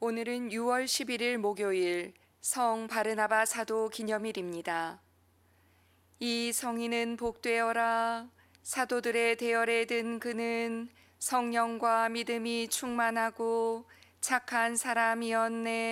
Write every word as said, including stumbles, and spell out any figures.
오늘은 유월 십일일 목요일 성 바르나바 사도 기념일입니다. 이 성인은 복되어라. 사도들의 대열에 든 그는 성령과 믿음이 충만하고 착한 사람이었네.